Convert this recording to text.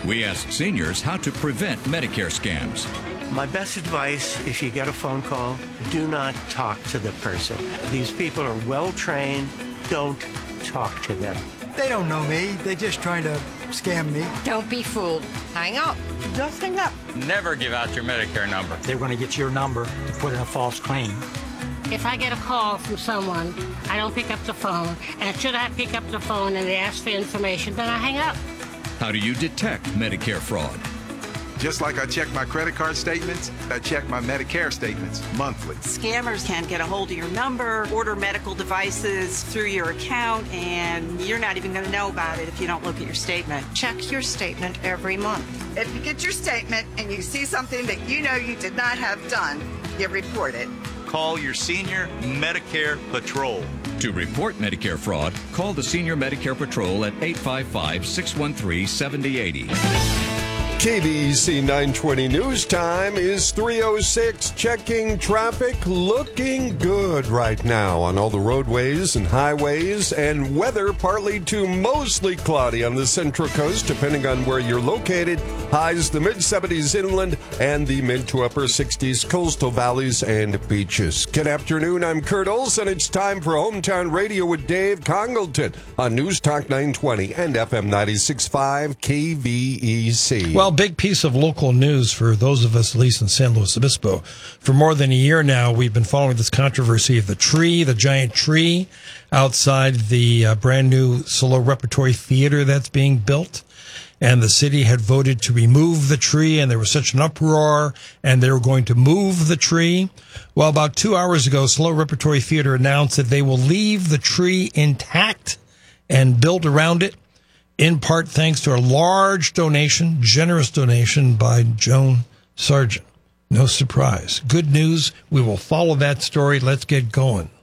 We ask seniors how to prevent Medicare scams. My best advice, if you get a phone call, do not talk to the person. These people are well trained. Don't talk to them. They don't know me. They're just trying to scam me. Don't be fooled. Hang up. Just hang up. Never give out your Medicare number. They're going to get your number to put in a false claim. If I get a call from someone, I don't pick up the phone. And should I pick up the phone and they ask for information, then I hang up. How do you detect Medicare fraud? Just like I check my credit card statements, I check my Medicare statements monthly. Scammers can get a hold of your number, order medical devices through your account, and you're not even going to know about it if you don't look at your statement. Check your statement every month. If you get your statement and you see something that you know you did not have done, you report it. Call your senior Medicare Patrol. To report Medicare fraud, call the Senior Medicare Patrol at 855-613-7080. KBEC 920 News Time is 3:06. Checking traffic. Looking good right now on all the roadways and highways, and weather partly to mostly cloudy on the Central Coast, depending on where you're located. Highs the mid-70s inland and the mid to upper 60s coastal valleys and beaches. Good afternoon. I'm Kurt Olson. It's time for Hometown Radio with Dave Congleton on News Talk 920 and FM 96.5 KVEC. Well, big piece of local news for those of us, at least in San Luis Obispo. For more than a year now, we've been following this controversy of the giant tree outside the brand new solo repertory theater that's being built. And the city had voted to remove the tree, and there was such an uproar, and they were going to move the tree. Well, about 2 hours ago, Solo Repertory Theater announced that they will leave the tree intact and build around it, in part thanks to a large donation, generous donation by Joan Sargent. No surprise. Good news. We will follow that story. Let's get going.